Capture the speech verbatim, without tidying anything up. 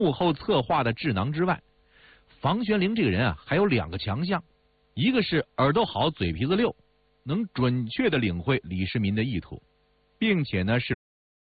幕后策划的智囊之外，房玄龄这个人啊，还有两个强项，一个是耳朵好、嘴皮子溜，能准确的领会李世民的意图，并且呢是